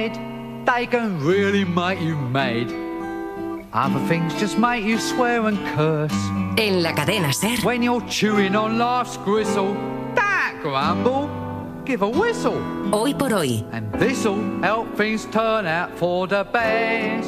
They can really make you mad. Other things just make you swear and curse. En la cadena SER. When you're chewing on life's gristle, don't grumble, give a whistle. Hoy por hoy. And this'll help things turn out for the best.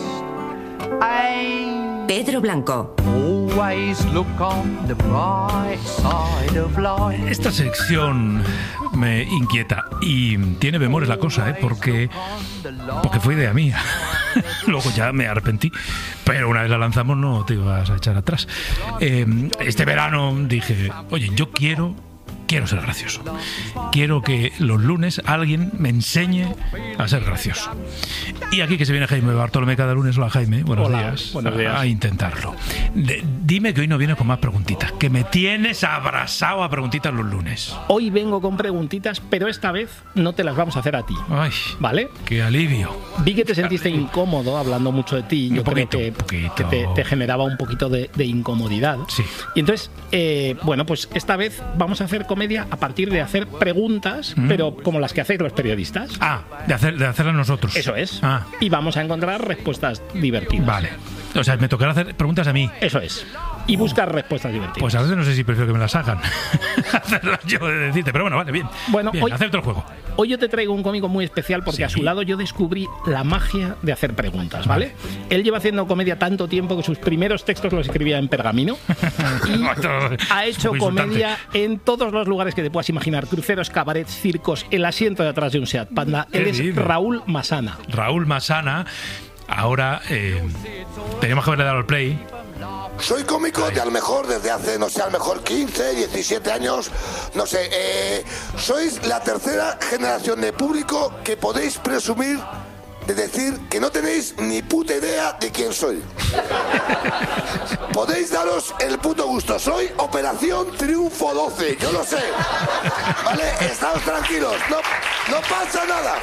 Pedro Blanco. Always look on the bright side of life. Esta sección me inquieta y tiene bemoles la cosa, porque fue idea mía. Luego ya me arrepentí, pero una vez la lanzamos no te ibas a echar atrás. Este verano dije, oye, yo quiero ser gracioso. Quiero que los lunes alguien me enseñe a ser gracioso. Y aquí que se viene Jaime Bartolomé cada lunes. Hola, Jaime, buenos días. Buenos días. A intentarlo. Dime que hoy no viene con más preguntitas, que me tienes abrasado a preguntitas los lunes. Hoy vengo con preguntitas, pero esta vez no te las vamos a hacer a ti. Ay, ¿vale? Qué alivio. Vi que te sentiste incómodo hablando mucho de ti. Yo creo que te generaba un poquito de incomodidad. Sí. Y entonces, bueno, pues esta vez vamos a hacer comedia a partir de hacer preguntas, pero como las que hacéis los periodistas. De hacerlas nosotros. Eso es. Y vamos a encontrar respuestas divertidas. Vale. O sea, me tocará hacer preguntas a mí. Eso es. Y buscar respuestas divertidas. Pues a veces no sé si prefiero que me las hagan. Hacerlas yo de decirte. Pero bueno, vale, bien. Bueno, bien, acepto el juego. Hoy yo te traigo un cómico muy especial porque a su lado yo descubrí la magia de hacer preguntas, ¿vale? Él lleva haciendo comedia tanto tiempo que sus primeros textos los escribía en pergamino y ha hecho comedia en todos los lugares que te puedas imaginar: cruceros, cabarets, circos, el asiento de atrás de un Seat Panda. Él es Raúl Masana. Raúl Masana. Ahora tenemos que haberle dado el play. Soy cómico de a lo mejor desde hace, no sé, a lo mejor 15, 17 años, no sé. Sois la tercera generación de público que podéis presumir de decir que no tenéis ni puta idea de quién soy. Podéis daros el puto gusto. Soy Operación Triunfo 12, yo lo sé. ¿Vale? Estaos tranquilos, no pasa nada.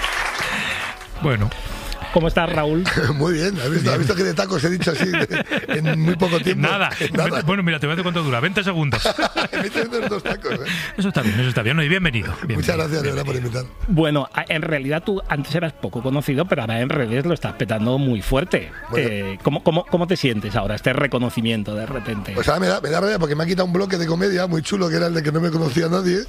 Bueno. ¿Cómo estás, Raúl? Muy bien. ¿Has visto que de tacos he dicho así en muy poco tiempo? Nada. Bueno, mira, te voy a decir cuánto dura. 20 segundos. Me he tenido dos tacos, ¿eh? Eso está bien. No, y bienvenido. Muchas gracias, de verdad, por invitar. Bueno, en realidad tú antes eras poco conocido, pero ahora en redes lo estás petando muy fuerte. Bueno. ¿Cómo te sientes ahora, este reconocimiento de repente? Pues ahora me da rabia porque me ha quitado un bloque de comedia muy chulo que era el de que no me conocía nadie.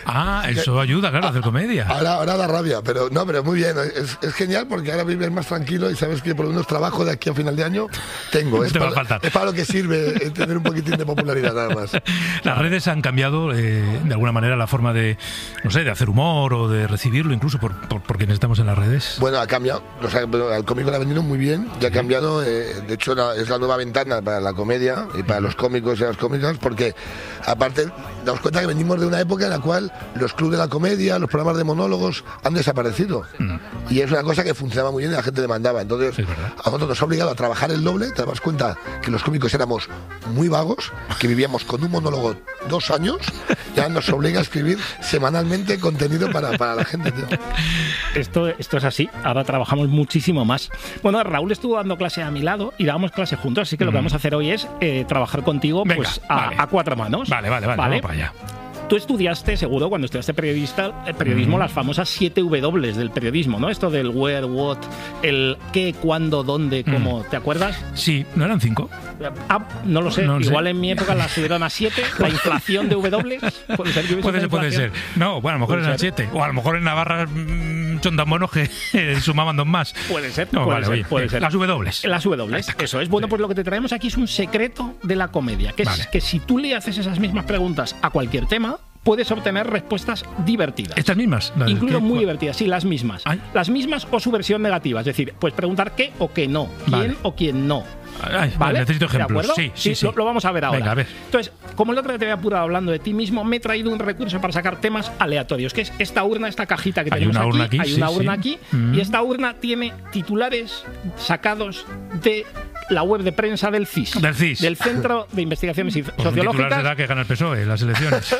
Eso ayuda, claro, a hacer comedia. Ahora da rabia, pero muy bien. Es genial porque ahora vives más tranquilo y sabes que por lo menos trabajo de aquí a final de año tengo. Es para lo que sirve tener un poquitín de popularidad, nada más. Las redes han cambiado de alguna manera la forma de, no sé, de hacer humor o de recibirlo, incluso por quienes estamos en las redes. Bueno, ha cambiado. O sea, al cómico le ha venido muy bien. Ya ha cambiado. De hecho, es la nueva ventana para la comedia y para los cómicos y las cómicas, porque aparte damos cuenta que venimos de una época en la cual los clubes de la comedia, los programas de monólogos han desaparecido. Y es una cosa que funcionaba muy bien y la gente demandaba. Entonces, a nosotros nos ha obligado a trabajar el doble. Te das cuenta que los cómicos éramos muy vagos, que vivíamos con un monólogo 2 años. Ya nos obliga a escribir semanalmente contenido para la gente, tío. Esto es así. Ahora trabajamos muchísimo más. Bueno, Raúl estuvo dando clase a mi lado y dábamos clase juntos, así que lo que vamos a hacer hoy es trabajar contigo. Venga, pues a 4 manos. Vale, vamos para allá. Tú estudiaste, seguro, cuando estudiaste periodismo, las famosas 7 W del periodismo, ¿no? Esto del where, what, el qué, cuándo, dónde, cómo. ¿Te acuerdas? Sí, ¿no eran 5? No lo sé. Igual en mi época las subieron a 7. La inflación de W. Puede ser que puede ser. No, bueno, a lo mejor eran 7. O a lo mejor en Navarra son tan buenos que sumaban 2 más. Puede ser. No, puede ser. Las W. Las W. Eso es. Bueno, pues lo que te traemos aquí es un secreto de la comedia, que es que si tú le haces esas mismas preguntas a cualquier tema, puedes obtener respuestas divertidas. ¿Estas mismas? Incluso muy divertidas, sí, las mismas. Las mismas o su versión negativa. Es decir, puedes preguntar qué o qué no, quién o quién no. Vale, necesito ejemplos. ¿De acuerdo? Sí. Lo vamos a ver ahora. Venga, a ver. Entonces, como el otro día te había apurado hablando de ti mismo, me he traído un recurso para sacar temas aleatorios, que es esta urna, esta cajita que tenemos aquí. Hay una urna aquí. Y esta urna tiene titulares sacados de la web de prensa del CIS. Del Centro de Investigaciones Sociológicas. Titulares de la que gana el PSOE en las elecciones.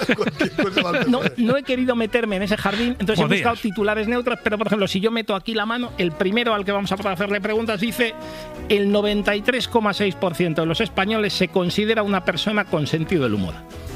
No he querido meterme en ese jardín, entonces he buscado titulares neutros, pero por ejemplo, si yo meto aquí la mano, el primero al que vamos a hacerle preguntas dice: el 93,6% de los españoles se considera una persona con sentido del humor.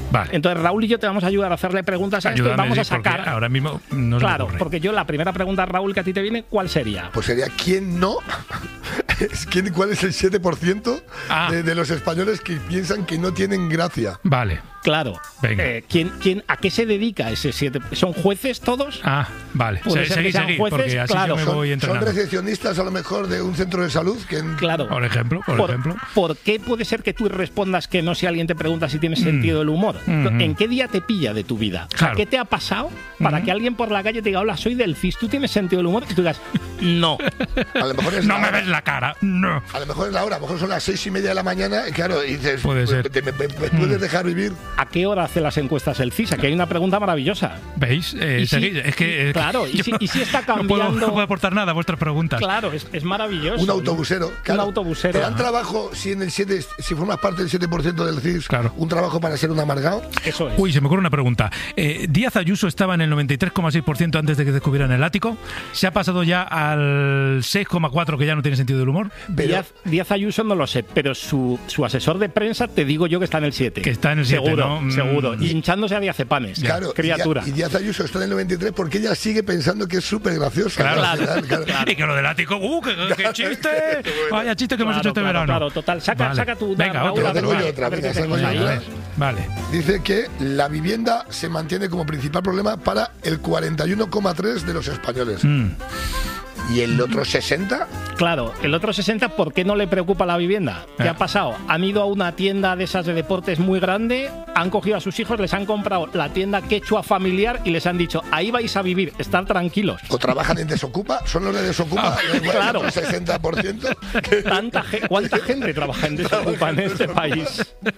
Vale. Entonces Raúl y yo te vamos a ayudar a hacerle preguntas a esto y Ayúdame, vamos a sí, porque sacar. ahora mismo no se me Claro, ocurre. porque yo la primera pregunta, Raúl, que a ti te viene, ¿cuál sería? Pues sería, ¿quién no? ¿Cuál es el 7% de los españoles que piensan que no tienen gracia? Vale. Claro. Venga. ¿A qué se dedica ese 7%? ¿Son jueces todos? Ah, vale. Puede ser que sean Seguí, jueces, porque así claro. yo me voy Son entrenando. recepcionistas a lo mejor de un centro de salud que Claro. Por ejemplo. ¿Por qué puede ser que tú respondas que no si alguien te pregunta si tienes sentido del humor? ¿En qué día te pilla de tu vida? O sea, Claro. ¿qué te ha pasado para que alguien por la calle te diga, hola, soy del CIS, ¿tú tienes sentido del humor? Y tú digas, no. a lo mejor es No la me hora. ves la cara. No. A lo mejor es la hora, a lo mejor son las 6:30 de la mañana, y claro, y dices, Puede ser. ¿me puedes dejar vivir? ¿A qué hora hace las encuestas el CIS? Aquí hay una pregunta maravillosa. ¿Veis? Y si- Seguid. Es que claro, y si está no puedo cambiando- aportar nada a vuestras preguntas. Claro, es maravilloso. Un autobusero. Claro. Un autobusero. ¿Te dan trabajo si formas parte del 7% del CIS? Claro. ¿Un trabajo para ser un amargado? Eso es. Uy, se me ocurre una pregunta. Díaz Ayuso estaba en el 93,6% antes de que descubrieran el ático. ¿Se ha pasado ya al 6,4% que ya no tiene sentido del humor? Pero- Díaz Ayuso no lo sé, pero su asesor de prensa te digo yo que está en el 7. Que está en el 7, seguro, ¿no? seguro. Y hinchándose a Diazepanes. Claro, Criatura. Y Díaz Ayuso está en el 93 porque ella sigue pensando que es súper graciosa. Claro. Al final, claro. Y que lo del ático, qué chiste. Vaya chiste que hemos hecho este verano. Claro, total. Saca tu Venga, Raúl, otro, a ver otro. qué- Otra, a ver venga, qué saco tenemos yo ahí. otra. Vale. Dice que la vivienda se mantiene como principal problema para el 41,3% de los españoles. ¿Y el otro 60%? Claro, el otro 60, ¿por qué no le preocupa la vivienda? ¿Qué ha pasado? Han ido a una tienda de esas de deportes muy grande, han cogido a sus hijos, les han comprado la tienda quechua familiar y les han dicho, ahí vais a vivir, estar tranquilos. ¿O trabajan en Desocupa? ¿Son los de Desocupa? claro. El otro 60%. ¿Cuánta gente trabaja en Desocupa en este país?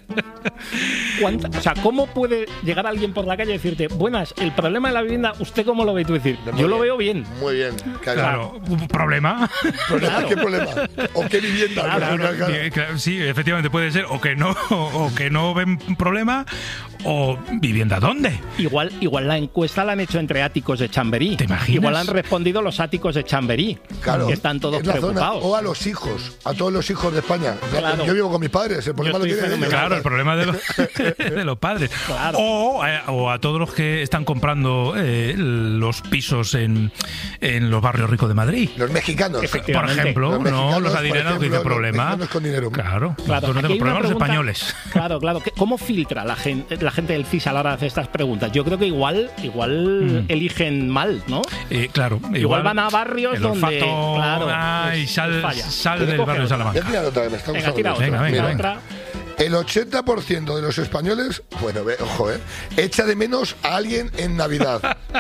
O sea, ¿cómo puede llegar alguien por la calle y decirte, buenas, el problema de la vivienda, ¿usted cómo lo ve? Y tú decir, Muy yo lo bien. veo bien. Muy bien. Claro, ¿un problema? Claro. ¿Qué problema? ¿O qué vivienda? Claro, Sí, efectivamente puede ser o que no ven problema o vivienda dónde. Igual la encuesta la han hecho entre áticos de Chamberí. ¿Te imaginas? Igual han respondido los áticos de Chamberí, Claro, que están todos es la zona. preocupados. O a los hijos, a todos los hijos de España. Claro. Yo vivo con mis padres, el problema lo estoy tienen ellos. Claro, el problema de los padres. Claro. O a todos los que están comprando los pisos en los barrios ricos de Madrid. Los mexicanos. Por Efectivamente. ejemplo, Los no mexicanos, los por adinerados que ejemplo, dicen problema. los mexicanos con dinero. Claro, Claro, nosotros no aquí hay tenemos una problemas los pregunta- españoles. Claro. ¿Cómo filtra la gente del CIS a la hora de hacer estas preguntas? Yo creo que igual eligen mal, ¿no? Claro, Igual van a barrios el donde, olfato, claro, ay, les sal falla. del Coge barrio de otra. Voy a Salamanca. tirar otra vez, me está Venga, gustando tira mucho. otra. Venga, Tira venga. otra. El 80% de los españoles, bueno, ojo, echa de menos a alguien en Navidad.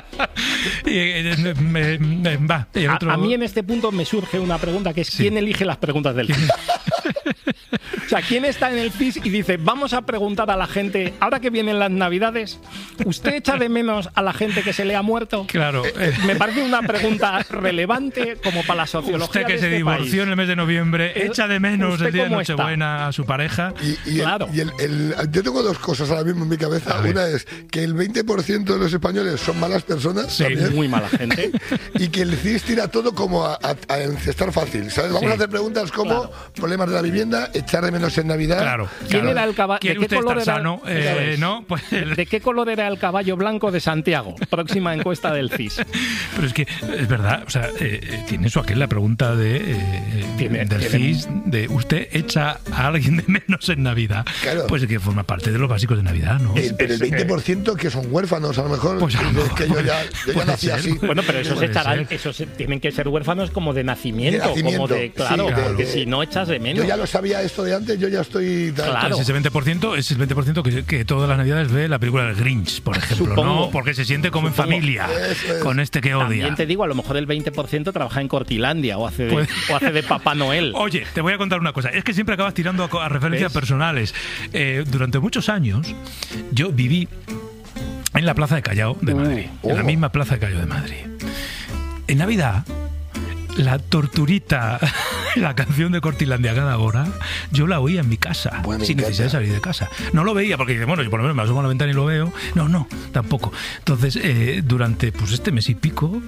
Va, y el otro- A mí en este punto me surge una pregunta que es ¿quién elige las preguntas del CIS? O sea, ¿quién está en el CIS y dice, vamos a preguntar a la gente, ahora que vienen las Navidades, ¿usted echa de menos a la gente que se le ha muerto? Claro. Me parece una pregunta relevante como para la sociología Usted que de se este divorció país. en el mes de noviembre, echa de menos ¿Usted el día de cómo está? Nochebuena a su pareja. Claro. Yo tengo dos cosas ahora mismo en mi cabeza. A ver. Una es que el 20% de los españoles son malas personas. Sí, también, Muy mala gente. y que el CIS tira todo como a encestar fácil. ¿Sabes? Vamos Sí. a hacer preguntas como problemas de la vivienda, echar de menos en Navidad. Claro. ¿Quién claro. era el caballo? ¿Quiere usted estar sano? Eso es. No, pues. ¿De qué color era el caballo blanco de Santiago? Próxima encuesta del CIS. Pero es que es verdad, o sea, tiene eso aquel la pregunta del CIS de usted echa a alguien de menos en Navidad. Claro. Pues que forma parte de los básicos de Navidad, ¿no? Pero el 20% que son huérfanos, a lo mejor. Pues a lo es que mejor yo ya puede nací ser. así. Bueno, pero esos Puede echarán, ser. tienen que ser huérfanos como de nacimiento, De nacimiento, como de, claro, sí, porque de- si no echas de menos. Yo ya lo sabía esto de antes, yo ya estoy. Claro. Entonces, ese 20% es el 20% que todas las Navidades ve la película del Grinch, por ejemplo, Supongo. ¿no? Porque se siente como en familia Eso es. con este que odia. También te digo, a lo mejor el 20% trabaja en Cortilandia o hace de Papá Noel. Oye, te voy a contar una cosa. Es que siempre acabas tirando a referencias ¿Ves? personales. Durante muchos años yo viví en la Plaza de Callao de Madrid. En la misma Plaza de Callao de Madrid. En Navidad, la torturita la canción de Cortilandia cada hora, yo la oía en mi casa, Bueno, sin necesidad de salir de casa. No lo veía porque, bueno, yo por lo menos me asomo a la ventana y lo veo. No, tampoco. Entonces, durante pues este mes y pico,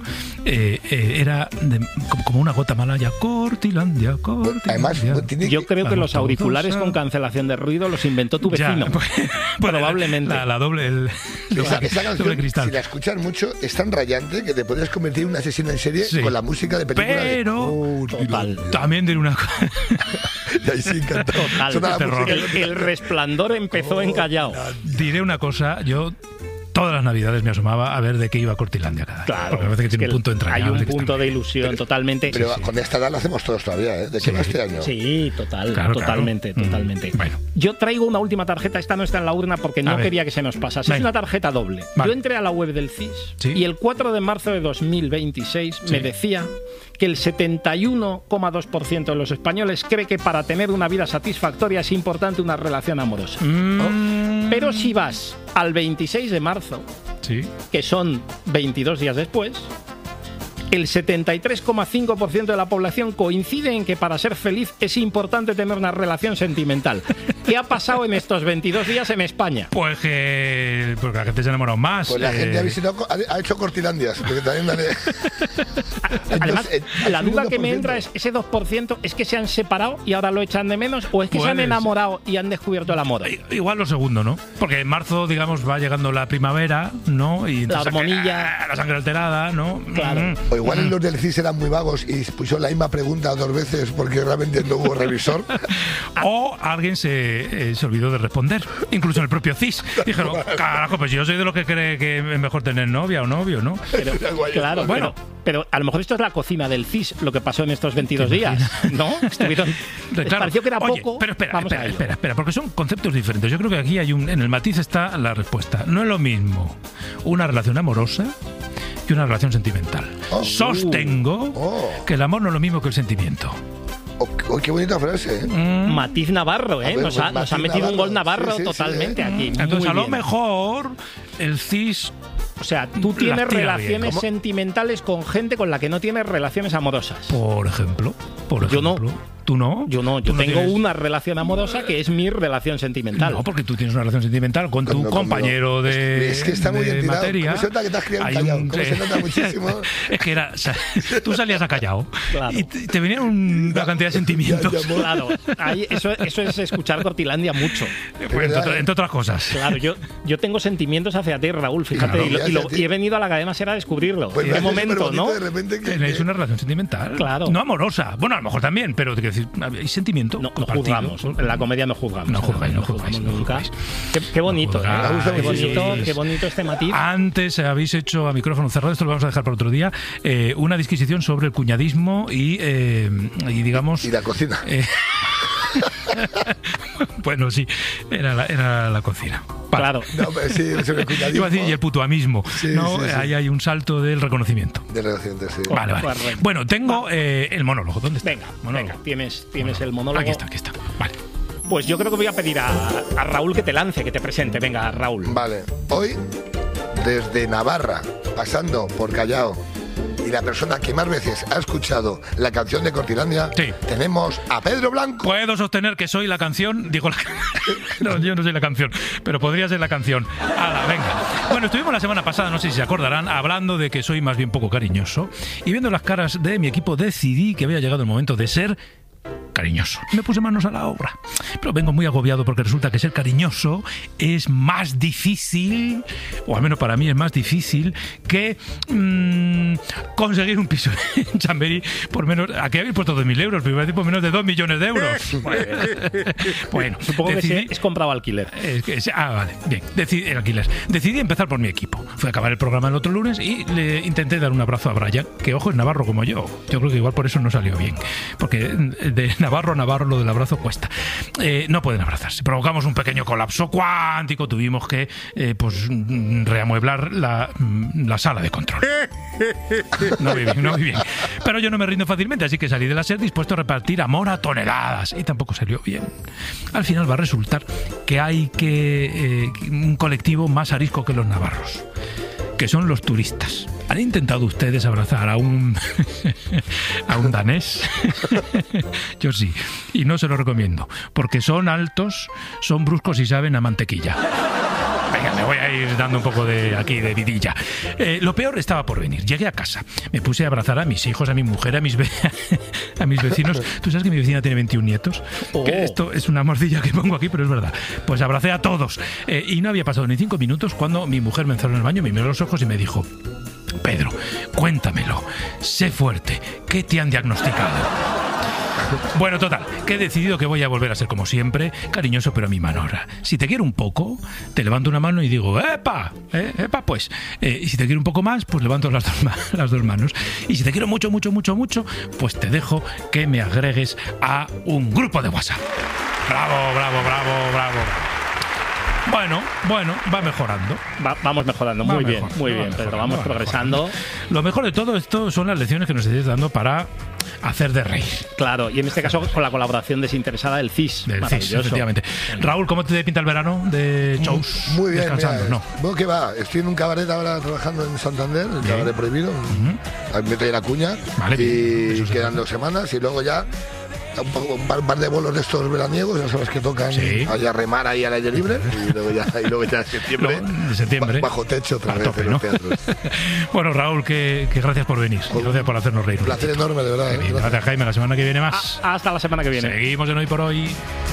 era como una gota malaya. Cortilandia. Además, yo creo que los auriculares con cancelación de ruido los inventó tu vecino. Probablemente. La doble, esa canción, doble cristal. si la escuchas mucho, es tan rayante que te podrías convertir en un asesino en serie con la música de película. Pero total. También diré una cosa. Y ahí sí, encantado. Total. El Resplandor empezó en Callao. Diré una cosa, yo todas las navidades me asomaba a ver de qué iba Cortilandia cada año. Claro. Porque me parece que tiene un punto entrañable. Hay un punto de ilusión totalmente. Pero con esta edad lo hacemos todos todavía, ¿eh? ¿De qué va este año? Sí, totalmente. Bueno. Yo traigo una última tarjeta, esta no está en la urna porque no quería que se nos pasase. Es una tarjeta doble. Vale. Yo entré a la web del CIS y el 4 de marzo de 2026 me decía que el 71,2% de los españoles cree que para tener una vida satisfactoria es importante una relación amorosa. Pero si vas al 26 de marzo, que son 22 días después, el 73,5% de la población coincide en que para ser feliz es importante tener una relación sentimental. ¿Qué ha pasado en estos 22 días en España? Pues que porque la gente se ha enamorado más. Pues la gente ha hecho Cortilandias. Porque también Además, la duda que me entra es, ese 2%, ¿es que se han separado y ahora lo echan de menos? ¿O es que se han enamorado y han descubierto el amor? Igual lo segundo, ¿no? Porque en marzo, digamos, va llegando la primavera, ¿no? Y la hormonilla. La sangre alterada, ¿no? Claro. O igual los del CIS eran muy vagos y pusieron la misma pregunta 2 veces porque realmente no hubo revisor. O alguien se olvidó de responder, incluso en el propio CIS. Dijeron, carajo, pues yo soy de los que cree que es mejor tener novia o novio, ¿no? Pero, claro, bueno, pero a lo mejor esto es la cocina del CIS, lo que pasó en estos 22 días, ¿no? Estuvieron. Claro. Pareció que era poco. Pero espera, porque son conceptos diferentes. Yo creo que aquí en el matiz está la respuesta. No es lo mismo una relación amorosa y una relación sentimental. Sostengo que el amor no es lo mismo que el sentimiento. Qué bonita frase, ¿eh? Matiz Navarro, ¿eh? Nos ha metido Navarro. un gol Navarro totalmente aquí. Entonces, a lo mejor el CIS. O sea, tú tienes relaciones sentimentales con gente con la que no tienes relaciones amorosas. Por ejemplo. Yo no. ¿Tú no? Yo no. Yo tengo una relación amorosa que es mi relación sentimental. No, porque tú tienes una relación sentimental con tu compañero de Es que está muy bien tirado. materia. ¿Cómo se nota que te has criado en Callao? ¿Cómo se nota muchísimo? Es que tú salías a Callao y te venía una cantidad de sentimientos. Claro, eso es escuchar Cortilandia mucho. Pues, entre otras cosas. Claro, yo tengo sentimientos hacia ti, Raúl, fíjate, y he venido a la cadena SER a descubrirlo. Pues en qué momento, ¿no? De repente tenéis una relación sentimental. Claro. No amorosa. Bueno, a lo mejor también, pero quiero decir, hay sentimiento. No juzgamos. En la comedia no juzgamos. No juzgáis nunca. Qué bonito, qué bonito este matiz. Antes habéis hecho a micrófono cerrado, esto lo vamos a dejar para otro día, una disquisición sobre el cuñadismo y digamos. Y la cocina. Bueno, sí, era la cocina. Vale. Claro. No, pero sí, sobre el cuñadismo. Iba a decir, y el putuamismo. ¿no? Sí. Ahí hay un salto del reconocimiento. Del reconocimiento, sí. Vale. Bueno, tengo el monólogo. ¿Dónde está? Venga, tienes el monólogo. Aquí está. Vale. Pues yo creo que voy a pedir a Raúl que te lance, que te presente. Venga, Raúl. Vale. Hoy, desde Navarra, pasando por Callao, y la persona que más veces ha escuchado la canción de Cortilandia, tenemos a Pedro Blanco. Puedo sostener que soy la canción. No, yo no soy la canción, pero podría ser la canción. Venga. Bueno, estuvimos la semana pasada, no sé si se acordarán, hablando de que soy más bien poco cariñoso. Y viendo las caras de mi equipo, decidí que había llegado el momento de ser cariñoso. Me puse manos a la obra. Pero vengo muy agobiado porque resulta que ser cariñoso es más difícil, o al menos para mí es más difícil, que conseguir un piso en Chamberí por menos. Aquí habéis puesto 2.000 euros, pero iba a decir por menos de 2 millones de euros. Bueno, supongo que es comprado alquiler. Vale, bien. Decidí empezar por mi equipo. Fui a acabar el programa el otro lunes y le intenté dar un abrazo a Brian, que ojo, es navarro como yo. Yo creo que igual por eso no salió bien. Porque de Navarro a Navarro lo del abrazo cuesta. No pueden abrazarse. Provocamos un pequeño colapso cuántico. Tuvimos que reamueblar la sala de control. No muy bien. Pero yo no me rindo fácilmente, así que salí de la SER dispuesto a repartir amor a toneladas. Y tampoco salió bien. Al final va a resultar que hay un colectivo más arisco que los navarros. que son los turistas. ¿Han intentado ustedes abrazar a un a un danés? Yo sí, y no se lo recomiendo, porque son altos, son bruscos y saben a mantequilla. Venga, me voy a ir dando un poco de vidilla. Lo peor estaba por venir. Llegué a casa, me puse a abrazar a mis hijos, a mi mujer, a mis vecinos. ¿Tú sabes que mi vecina tiene 21 nietos? Que esto es una mordilla que pongo aquí, pero es verdad. Pues abracé a todos. Y no había pasado ni 5 minutos cuando mi mujer me encerró en el baño, me miró los ojos y me dijo: Pedro, cuéntamelo, sé fuerte, ¿qué te han diagnosticado? Bueno, total, que he decidido que voy a volver a ser como siempre, cariñoso pero a mi manera. Si te quiero un poco, te levanto una mano y digo ¡epa! ¡Epa, pues! Y si te quiero un poco más, pues levanto las dos manos. Y si te quiero mucho, mucho, mucho, mucho, pues te dejo que me agregues a un grupo de WhatsApp. ¡Bravo, bravo, bravo, bravo! Bueno, va mejorando. Vamos mejorando, muy bien, Pedro, vamos progresando. Lo mejor de todo esto son las lecciones que nos estáis dando para hacer de reír. Claro, y en este caso con la colaboración desinteresada del CIS. Del CIS, efectivamente. Raúl, ¿cómo te pinta el verano de shows? Muy bien, descansando, mira, ¿no? Bueno, que va, estoy en un cabaret ahora trabajando en Santander, el cabaret prohibido. Me trae la cuña, vale, y quedan 2 semanas y luego ya un par de bolos de estos veraniegos, ya sabes que tocan allá a remar ahí al aire libre, y luego ya en septiembre bajo techo otra vez en los teatros. Bueno, Raúl, que gracias por venir, gracias por hacernos reír. Un placer enorme, de verdad. Gracias, Jaime, la semana que viene más. Hasta la semana que viene. Seguimos en Hoy por Hoy.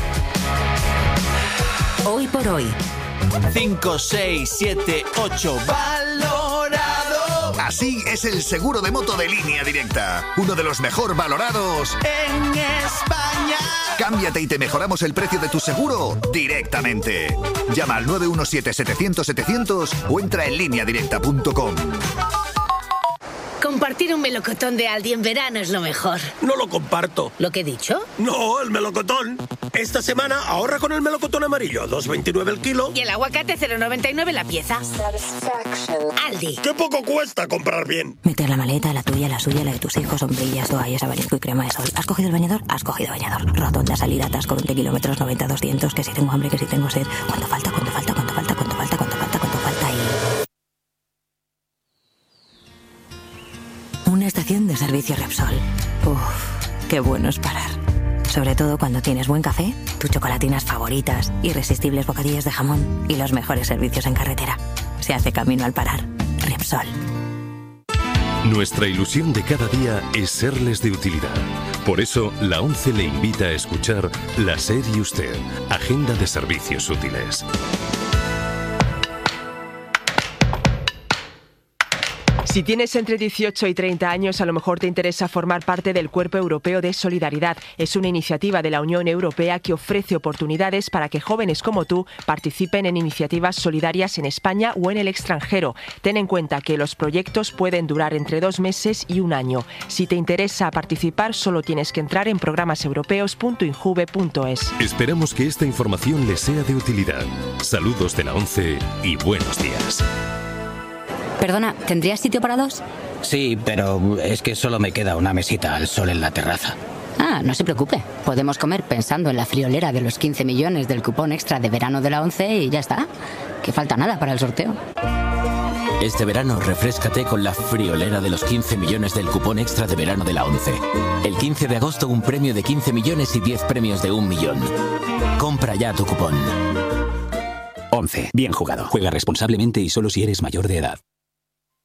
Hoy por Hoy. 5, 6, 7, 8, valorado. Así es el seguro de moto de Línea Directa. Uno de los mejor valorados en España. Cámbiate y te mejoramos el precio de tu seguro directamente. Llama al 917-700-700 o entra en lineadirecta.com. Compartir un melocotón de Aldi en verano es lo mejor. No lo comparto. ¿Lo que he dicho? No, el melocotón. Esta semana ahorra con el melocotón amarillo, 2,29 el kilo. Y el aguacate, 0,99 la pieza. Aldi. ¡Qué poco cuesta comprar bien! Meter la maleta, la tuya, la suya, la de tus hijos, sombrillas, toallas, abanico y crema de sol. ¿Has cogido el bañador? Has cogido bañador. Rotonda, salida, atasco, 20 kilómetros, 90, 200. Que si tengo hambre, que si tengo sed. ¿Cuánto falta? ¿Cuánto falta? ¿Cuánto falta? ¿Cuánto falta? ¿Cuánto falta? ¿Cuánto falta? Una estación de servicio Repsol. Uf, qué bueno es parar. Sobre todo cuando tienes buen café, tus chocolatinas favoritas, irresistibles bocadillos de jamón y los mejores servicios en carretera. Se hace camino al parar. Repsol. Nuestra ilusión de cada día es serles de utilidad. Por eso, la ONCE le invita a escuchar La SER y Usted, Agenda de Servicios Útiles. Si tienes entre 18 y 30 años, a lo mejor te interesa formar parte del Cuerpo Europeo de Solidaridad. Es una iniciativa de la Unión Europea que ofrece oportunidades para que jóvenes como tú participen en iniciativas solidarias en España o en el extranjero. Ten en cuenta que los proyectos pueden durar entre 2 meses y 1 año. Si te interesa participar, solo tienes que entrar en programaseuropeos.injuve.es. Esperamos que esta información les sea de utilidad. Saludos de la ONCE y buenos días. Perdona, ¿tendrías sitio para 2? Sí, pero es que solo me queda una mesita al sol en la terraza. Ah, no se preocupe. Podemos comer pensando en la friolera de los 15 millones del cupón extra de verano de la ONCE y ya está. Que falta nada para el sorteo. Este verano refréscate con la friolera de los 15 millones del cupón extra de verano de la ONCE. El 15 de agosto un premio de 15 millones y 10 premios de 1 millón. Compra ya tu cupón. ONCE. Bien jugado. Juega responsablemente y solo si eres mayor de edad.